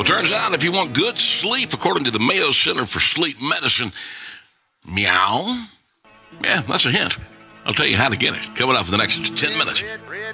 Well, turns out if you want good sleep, according to the Mayo Center for Sleep Medicine, meow. Yeah, that's a hint. I'll tell you how to get it coming up in the next 10 minutes.